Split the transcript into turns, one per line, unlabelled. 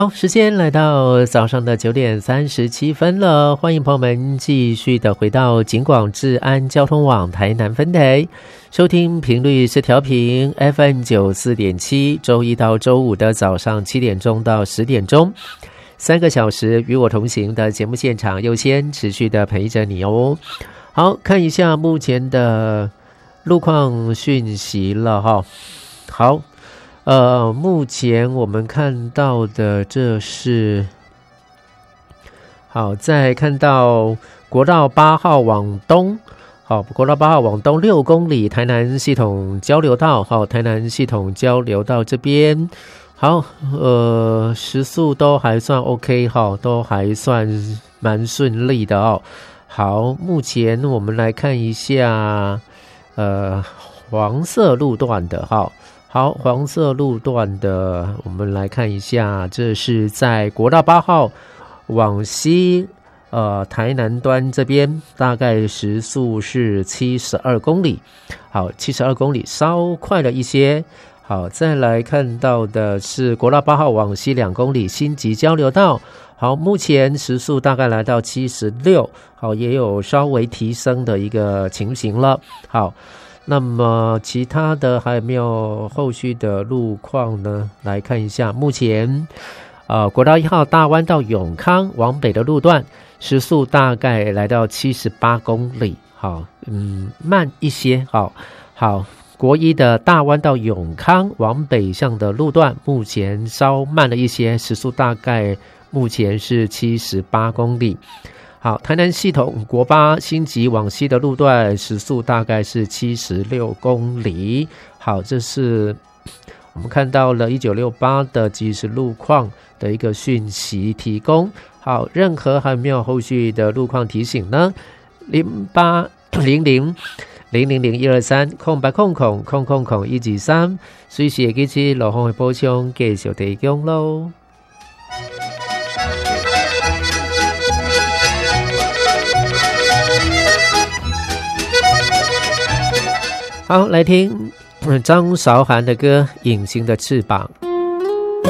好，时间来到早上的9:37了，欢迎朋友们继续的回到警广治安交通网台南分台，收听频率是调频 FM94.7，周一到周五的早上7点钟到10点钟，3个小时与我同行的节目现场，优先持续的陪着你哦。好，看一下目前的路况讯息了哈。好。目前我们看到的这是，好，再看到国道8号往东，好，国道8号往东6公里，台南系统交流道，好，台南系统交流道这边，好，时速都还算 OK 哈，都还算蛮顺利的哦。好，目前我们来看一下，黄色路段的哈。好，黄色路段的，我们来看一下，这是在国道8号往西，台南端这边，大概时速是72公里。好，72公里，稍快了一些。好，再来看到的是国道8号往西2公里，新集交流道。好，目前时速大概来到76，好，也有稍微提升的一个情形了。好。那么其他的还有没有后续的路况呢？来看一下，目前国道1号大湾到永康往北的路段，时速大概来到78公里，好，慢一些，好，国一的大湾到永康往北向的路段，目前稍慢了一些，时速大概目前是78公里。好，台南系统国8新集往西的路段，时速大概是76公里。好，这是我们看到了1968的即时路况的一个讯息提供。好，任何还没有后续的路况提醒呢？0800000123空白空123，随时会记起路况的补充，继续提供咯。好，来听张韶涵的歌《隐形的翅膀》。